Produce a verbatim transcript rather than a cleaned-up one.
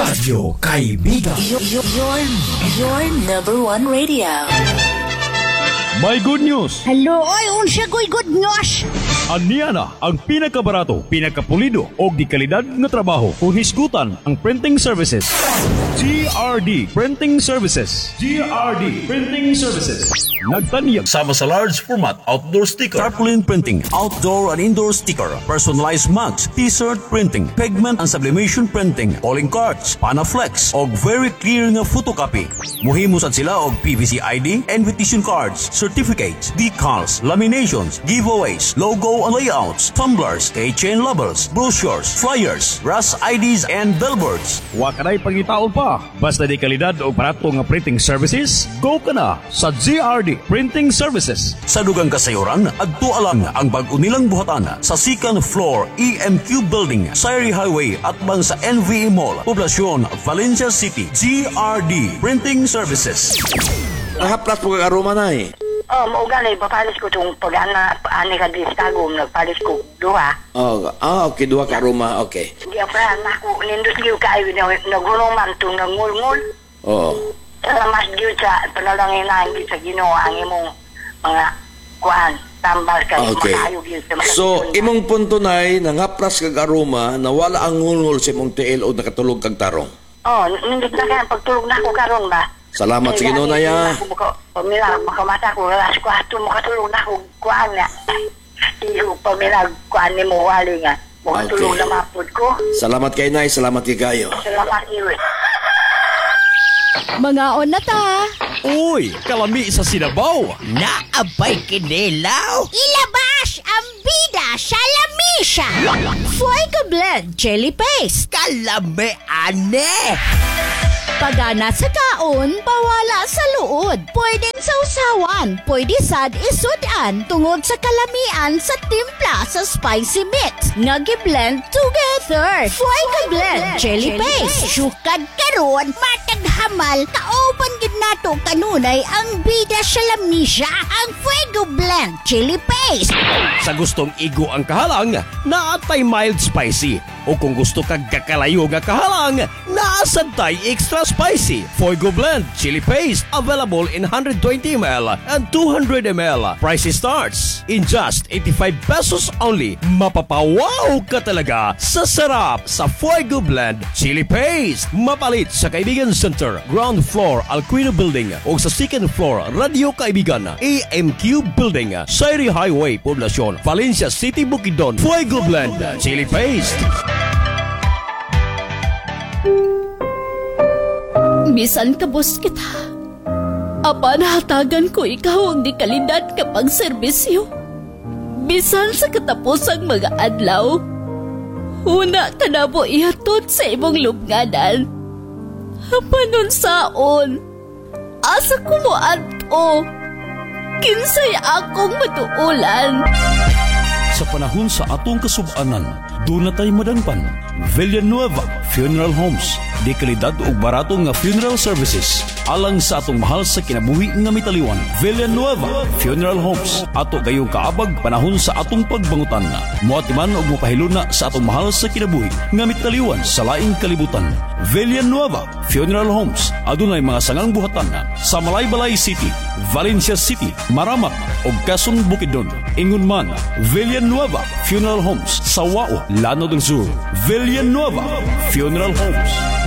Radyo Kaibigan. Your, your, your, your number one radio. May good news! Hello, oy, unsa ko'y good news? Aniya na ang pinakabarato, pinakapulido o di kalidad na trabaho kung hisgutan ang printing services. G R D Printing Services. G R D Printing Services. Nagtaniyag sama sa large format outdoor sticker, tarpaulin printing, outdoor and indoor sticker, personalized mugs, t-shirt printing, pigment and sublimation printing, calling cards, panaflex og very clear nga photocopy. Muhimo sad sila og P V C I D, invitation cards, certificates, decals, laminations, giveaways, logo and layouts, tumblers, keychain labels, brochures, flyers, brass I Ds and billboards. Wa kanay pangitaon pa. Basta di kalidad o barato nga printing services, go ka na sa G R D Printing Services. Sa dugang kasayuran, adto alang ang bag-o nilang buhatan sa second floor E M Q Building, Sayri Highway at bang sa N V E Mall, Poblacion, Valencia City. G R D Printing Services. Nahaplas po kag aroma na eh. Oh, maugali, papalis ko itong pag-ana, ani ka di stagom, nagpalis ko duha. Oh, ah, okay, duha ka aroma, okay. Di pa, naku, nindus liw kayo, nagulong man itong nangulngul. Oo. Salamat diyo sa panalangin na hindi sa ginawa ang imong mga kuhan, tambal kayo, Okay. makayog yun sa mga So, ginawa. imong punto na nangaplas kag aroma na wala ang ngulngol sa imong tiil o nakatulog kag tarong. Oh, nindus na kaya, pagtulog na ako karon ba? Salamat sa Ginoo na ya. Pamila, makamata ko, alas kwato, makatulog na ako, kuhan nga. Iyo, pamila, kuhan ni mo, wali nga. Makatulog Okay. na mapod ko. Salamat kay Nay, salamat kay kayo. Salamat iyo. Mga on na ta. Uy, kalami sa Sinabaw. Naabay kinilaw. Ilabas ang bida sa lamisa. Fuego Blend Jelly Paste. Kalami ane. Pagana sa kaon, pawala sa luod. Pwedeng sausawan, pwede sad isudan tungod sa kalamian sa timpla sa spicy mix. Nagi-blend together. Fuego Blend Jelly Paste. Sukad karon, matag hamal, kaopan gid nato kanunay ang bida sa lamisa, ang Fuego Blend Jelly Paste. Sa gustong igo ang kahalang, naatay mild spicy. O kung gusto kag kakalayo nga kahalang, naasantay extra spicy. Fuego Blend Chili Paste available in one hundred twenty milliliters and two hundred milliliters. Price starts in just eighty-five pesos only. Mapapawaw ka talaga sa sarap sa Fuego Blend Chili Paste. Mapalit sa Kaibigan Center, ground floor Alquino Building o sa second floor Radio Kaibigan A M Q Building, Sayri Highway, Poblacion, Valencia City, Bukidnon. Fuego Blend Chili Paste. Bisan kabos kita. Apan hatagan ko ikaw ang di kalidad kapag serbisyo. Bisan sa katapusang mga adlaw, una ka na po ihatod sa imong lubnganan. Apan saon, asa ko mo ato, kinsay akong matuulan. Sa panahon sa atong kasubanan, doon na tayo madangpan. Villanueva Funeral Homes. Di kalidad o barato nga funeral services. Alang sa atong mahal sa kinabuhi nga mitaliwan. Villanueva Funeral Homes. Ato gayong kaabag panahon sa atong pagbangutan. Muatiman o mupahiluna sa atong mahal sa kinabuhi nga mitaliwan sa laing kalibutan. Villanueva Funeral Homes. Adunay mga sangang buhatan sa Malaybalay City, Valencia City, Maramak o Quezon, Bukidnon. Ingon man, Villanueva Funeral Homes sa Wao, Llano del Sur. Villanueva Funeral Homes.